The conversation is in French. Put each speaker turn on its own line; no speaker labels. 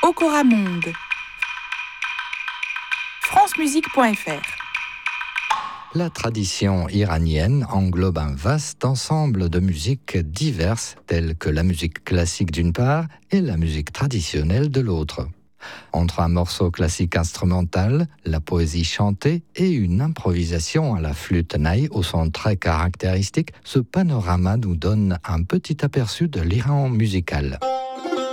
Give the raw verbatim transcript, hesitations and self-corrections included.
Okora Monde. france musique point f r.
La tradition iranienne englobe un vaste ensemble de musiques diverses, telles que la musique classique d'une part et la musique traditionnelle de l'autre. Entre un morceau classique instrumental, la poésie chantée et une improvisation à la flûte naï au son très caractéristique, ce panorama nous donne un petit aperçu de l'Iran musical.